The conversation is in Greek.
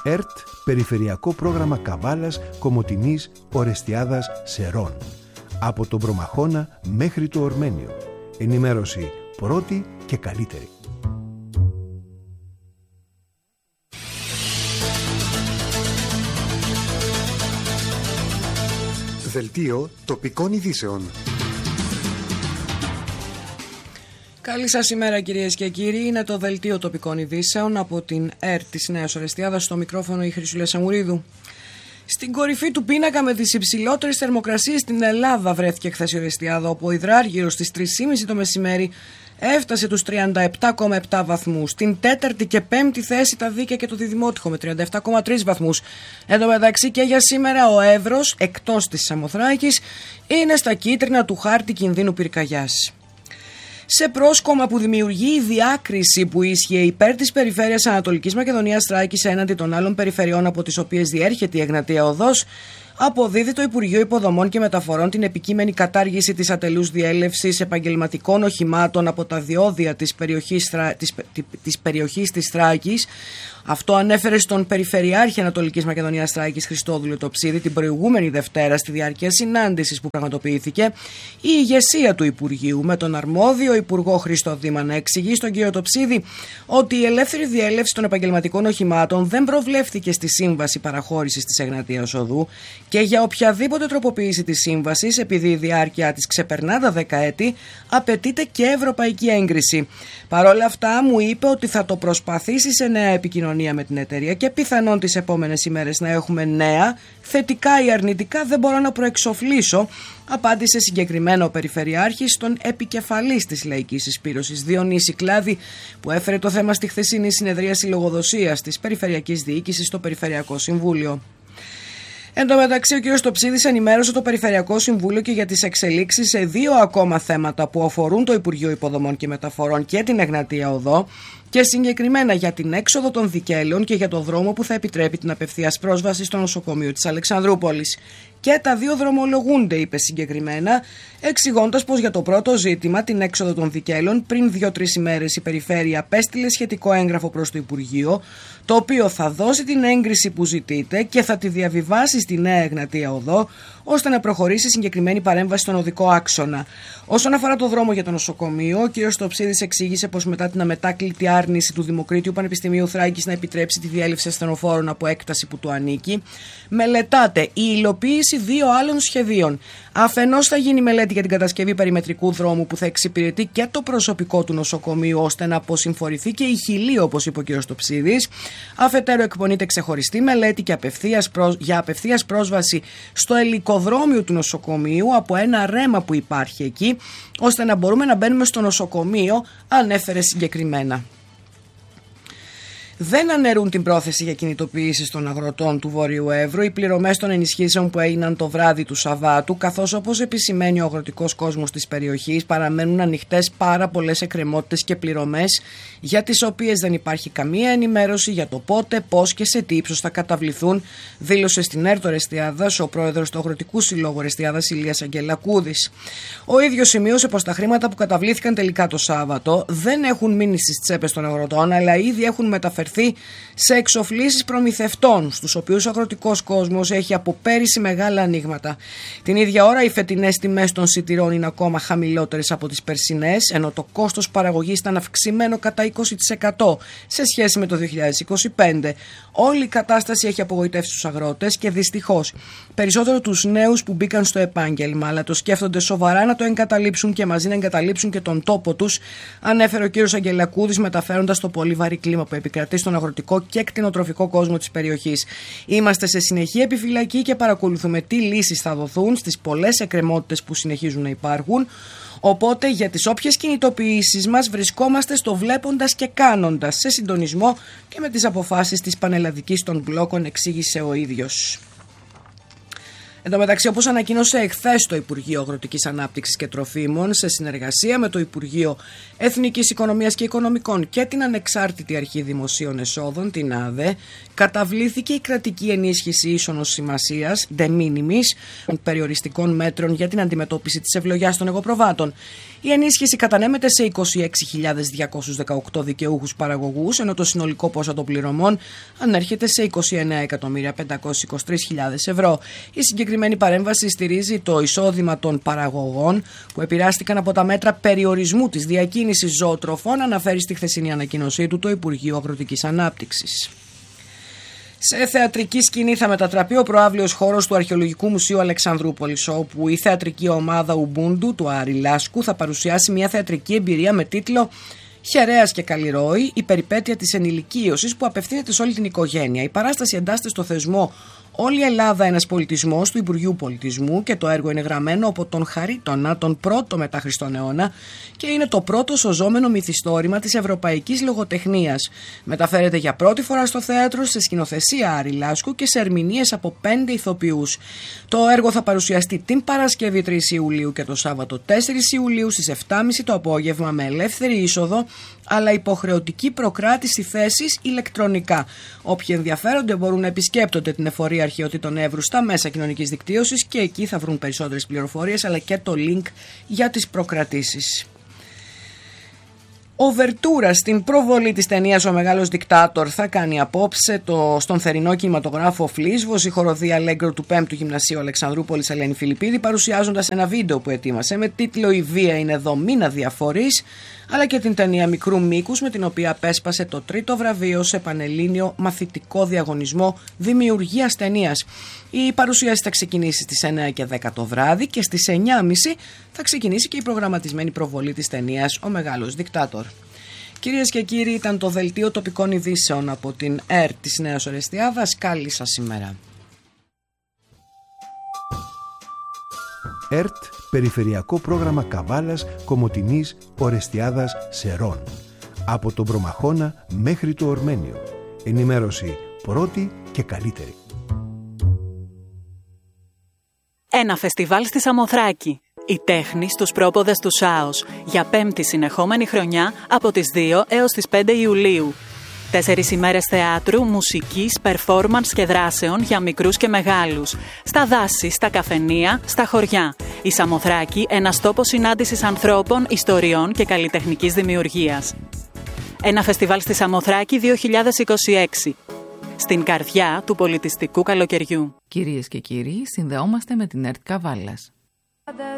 ΕΡΤ, Περιφερειακό Πρόγραμμα Καβάλας, Κομοτηνής, Ορεστιάδας, Σερών. Από τον Προμαχώνα μέχρι το Ορμένιο. Ενημέρωση πρώτη και καλύτερη. Δελτίο τοπικών ειδήσεων. Καλή σας ημέρα κυρίες και κύριοι, είναι το Δελτίο τοπικών ειδήσεων από την ΕΡΤ της Νέας Ορεστιάδας, στο μικρόφωνο η Χρυσούλα Σαμουρίδου. Στην κορυφή του πίνακα με τις υψηλότερες θερμοκρασίες στην Ελλάδα βρέθηκε χθες η Ορεστιάδα, όπου ο υδράργυρος στις 3.30 το μεσημέρι έφτασε τους 37,7 βαθμούς. Στην τέταρτη και πέμπτη θέση τα Δίκαια και το Διδημότυχο με 37,3 βαθμούς. Εν τω μεταξύ και για σήμερα ο Εύρος, εκτός της Σαμοθράκης, είναι στα κίτρινα του χάρτη κινδύνου πυρκαγιάς. Σε πρόσκομα που δημιουργεί η διάκριση που ίσχυε υπέρ της περιφέρειας Ανατολικής Μακεδονίας Θράκης έναντι των άλλων περιφερειών από τις οποίες διέρχεται η Εγνατία Οδός, αποδίδει το Υπουργείο Υποδομών και Μεταφορών την επικείμενη κατάργηση της ατελούς διέλευσης επαγγελματικών οχημάτων από τα διόδια της περιοχής της Θράκης. Αυτό ανέφερε στον Περιφερειάρχη Ανατολικής Μακεδονίας Θράκης Χριστόδουλο Τοψίδη την προηγούμενη Δευτέρα στη διάρκεια συνάντησης που πραγματοποιήθηκε η ηγεσία του Υπουργείου με τον αρμόδιο Υπουργό Χρήστο Δήμα να εξηγεί στον κύριο Τοψίδη ότι η ελεύθερη διέλευση των επαγγελματικών οχημάτων δεν προβλέφθηκε στη Σύμβαση Παραχώρησης της Εγνατίας Οδού και για οποιαδήποτε τροποποίηση της σύμβασης, επειδή η διάρκεια της ξεπερνά τα 10 έτη, απαιτείται και ευρωπαϊκή έγκριση. Παρ' όλα αυτά, μου είπε ότι θα το προσπαθήσει σε νέα επικοινωνία με την εταιρεία και πιθανόν τις επόμενες ημέρες να έχουμε νέα, θετικά ή αρνητικά δεν μπορώ να προεξοφλήσω, απάντησε συγκεκριμένα ο Περιφερειάρχης στον επικεφαλής της Λαϊκής Συσπήρωσης Διονύση Κλάδη, που έφερε το θέμα στη χθεσινή συνεδρίαση λογοδοσίας της Περιφερειακής Διοίκησης στο Περιφερειακό Συμβούλιο. Εν τω μεταξύ, ο κ. Τοψίδης ενημέρωσε το Περιφερειακό Συμβούλιο και για τις εξελίξεις σε 2 ακόμα θέματα που αφορούν το Υπουργείο Υποδομών και Μεταφορών και την Εγνατία Οδό, και συγκεκριμένα για την έξοδο των Δικέλων και για το δρόμο που θα επιτρέπει την απευθείας πρόσβαση στο νοσοκομείο της Αλεξανδρούπολης. Και τα 2 δρομολογούνται, είπε συγκεκριμένα, εξηγώντας πως για το πρώτο ζήτημα, την έξοδο των Δικέλων, πριν 2-3 ημέρες η Περιφέρεια απέστειλε σχετικό έγγραφο προς το Υπουργείο, το οποίο θα δώσει την έγκριση που ζητείτε και θα τη διαβιβάσει στη Νέα Εγνατία Οδό, ώστε να προχωρήσει συγκεκριμένη παρέμβαση στον οδικό άξονα. Όσον αφορά το δρόμο για το νοσοκομείο, ο κ. Στοψίδης εξήγησε πως μετά την αμετάκλητη άρνηση του Δημοκρίτιου Πανεπιστημίου Θράκης να επιτρέψει τη διέλευση ασθενοφόρων από έκταση που του ανήκει, μελετάται η υλοποίηση 2 άλλων σχεδίων. Αφενός θα γίνει μελέτη για την κατασκευή περιμετρικού δρόμου που θα εξυπηρετεί και το προσωπικό του νοσοκομείου ώστε να αποσυμφορηθεί και η χιλή, όπως είπε ο κ. Στοψίδης. Αφετέρου, εκπονείται ξεχωριστή μελέτη για απευθείας πρόσβαση στο ελικοδρόμιο του νοσοκομείου από ένα ρέμα που υπάρχει εκεί, ώστε να μπορούμε να μπαίνουμε στο νοσοκομείο, ανέφερε συγκεκριμένα. Δεν αναιρούν την πρόθεση για κινητοποίηση των αγροτών του Βορείου Εύρου οι πληρωμές των ενισχύσεων που έγιναν το βράδυ του Σαββάτου, καθώς, όπως επισημαίνει ο αγροτικός κόσμος της περιοχής, παραμένουν ανοιχτές πάρα πολλές εκκρεμότητες και πληρωμές για τις οποίες δεν υπάρχει καμία ενημέρωση για το πότε, πώς και σε τι ύψος θα καταβληθούν, δήλωσε στην ΕΡΤ Ορεστιάδας ο πρόεδρος του Αγροτικού Συλλόγου Ορεστιάδας Ηλίας Αγγελακούδης. Ο ίδιος σημείωσε πως τα χρήματα που καταβλήθηκαν τελικά το Σάββατο δεν έχουν μείνει στις τσέπες των αγροτών, αλλά ήδη έχουν μεταφερθεί σε εξοφλήσεις προμηθευτών, στους οποίους ο αγροτικός κόσμος έχει από πέρυσι μεγάλα ανοίγματα. Την ίδια ώρα, οι φετινές τιμές των σιτηρών είναι ακόμα χαμηλότερες από τις περσινές, ενώ το κόστος παραγωγής ήταν αυξημένο κατά 20% σε σχέση με το 2025. Όλη η κατάσταση έχει απογοητεύσει τους αγρότες και δυστυχώς περισσότερο τους νέους που μπήκαν στο επάγγελμα, αλλά το σκέφτονται σοβαρά να το εγκαταλείψουν και μαζί να εγκαταλείψουν και τον τόπο τους, ανέφερε ο κ. Αγγελακούδης, μεταφέροντας το πολύ βαρύ κλίμα που επικρατεί στον αγροτικό και κτηνοτροφικό κόσμο της περιοχής. Είμαστε σε συνεχή επιφυλακή και παρακολουθούμε τι λύσεις θα δοθούν στις πολλές εκκρεμότητες που συνεχίζουν να υπάρχουν. Οπότε για τις όποιες κινητοποιήσεις μας βρισκόμαστε στο βλέποντας και κάνοντας, σε συντονισμό και με τις αποφάσεις της πανελλαδικής των μπλόκων, εξήγησε ο ίδιος. Εν τω μεταξύ, όπως ανακοίνωσε εχθές το Υπουργείο Αγροτικής Ανάπτυξης και Τροφίμων, σε συνεργασία με το Υπουργείο Εθνικής Οικονομίας και Οικονομικών και την Ανεξάρτητη Αρχή Δημοσίων Εσόδων, την ΑΔΕ, καταβλήθηκε η κρατική ενίσχυση ίσονος σημασίας, de minimis, των περιοριστικών μέτρων για την αντιμετώπιση της ευλογιάς των εγωπροβάτων. Η ενίσχυση κατανέμεται σε 26.218 δικαιούχους παραγωγούς, ενώ το συνολικό ποσό των πληρωμών ανέρχεται σε 29.523.000 ευρώ. Η συγκεκριμένη παρέμβαση στηρίζει το εισόδημα των παραγωγών που επηρεάστηκαν από τα μέτρα περιορισμού της διακίνησης ζωοτροφών, αναφέρει στη χθεσινή ανακοίνωσή του το Υπουργείο Αγροτικής Ανάπτυξης. Σε θεατρική σκηνή θα μετατραπεί ο προαύλιος χώρος του Αρχαιολογικού Μουσείου Αλεξανδρούπολης, όπου η θεατρική ομάδα Ουμπούντου του Άρη Λάσκου θα παρουσιάσει μια θεατρική εμπειρία με τίτλο «Χερέας και Καλλιρόη, η περιπέτεια της ενηλικίωσης», που απευθύνεται σε όλη την οικογένεια. Η παράσταση εντάσσεται στο θεσμό «Όλη η Ελλάδα ένας πολιτισμός» του Υπουργείου Πολιτισμού και το έργο είναι γραμμένο από τον Χαρίτονα, τον πρώτο μετά Χριστόν αιώνα, και είναι το πρώτο σωζόμενο μυθιστόρημα της ευρωπαϊκής λογοτεχνίας. Μεταφέρεται για πρώτη φορά στο θέατρο σε σκηνοθεσία Άρη Λάσκου και σε ερμηνείες από 5 ηθοποιούς. Το έργο θα παρουσιαστεί την Παρασκευή 3 Ιουλίου και το Σάββατο 4 Ιουλίου στις 7.30 το απόγευμα με ελεύθερη είσοδο, αλλά υποχρεωτική προκράτηση θέσης ηλεκτρονικά. Όποιοι ενδιαφέρονται μπορούν να επισκέπτονται την Εφορία Αρχαιοτήτων Εύρου στα μέσα κοινωνικής δικτύωσης και εκεί θα βρουν περισσότερες πληροφορίες, αλλά και το link για τις προκρατήσεις. Οβερτούρα στην προβολή της ταινίας «Ο Μεγάλος Δικτάτορ» θα κάνει απόψε στον θερινό κινηματογράφο Φλίσβος η χοροδία Allegro του 5ου Γυμνασίου Αλεξανδρούπολης Ελένη Φιλιππίδη, παρουσιάζοντας ένα βίντεο που ετοίμασε με τίτλο «Η βία είναι εδώ, μην αδιαφορείς», αλλά και την ταινία μικρού μήκους με την οποία απέσπασε το 3ο βραβείο σε πανελλήνιο μαθητικό διαγωνισμό δημιουργίας ταινίας. Η παρουσίαση θα ξεκινήσει στις 9 και 10 το βράδυ και στις 9.30 θα ξεκινήσει και η προγραμματισμένη προβολή της ταινίας «Ο Μεγάλος Δικτάτορ». Κυρίες και κύριοι, ήταν το δελτίο τοπικών ειδήσεων από την ΕΡΤ της Νέας Ορεστιάδας. Καλή σας ημέρα. ΕΡΤ, Περιφερειακό Πρόγραμμα Καβάλας, Κομοτηνής, Ορεστιάδας, Σερών. Από τον Μπρομαχώνα μέχρι το Ορμένιο. Ενημέρωση πρώτη και καλύτερη. Ένα φεστιβάλ στη Σαμοθράκη. Η τέχνη στους πρόποδες του Σάος. Για 5η συνεχόμενη χρονιά από τις 2 έως τις 5 Ιουλίου. 4 ημέρες θεάτρου, μουσικής, performance και δράσεων για μικρούς και μεγάλους. Στα δάση, στα καφενεία, στα χωριά. Η Σαμοθράκη, ένας τόπος συνάντησης ανθρώπων, ιστοριών και καλλιτεχνικής δημιουργίας. Ένα φεστιβάλ στη Σαμοθράκη 2026. Στην καρδιά του πολιτιστικού καλοκαιριού. Κυρίες και κύριοι, συνδεόμαστε με την ΕΡΤ Καβάλας.